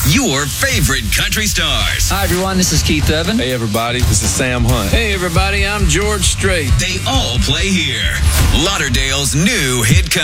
your favorite country stars. Hi, everyone. This is Keith Urban. Hey, everybody. This is Sam Hunt. Hey, everybody. I'm George Strait. They all play here. Lauderdale's new hit country.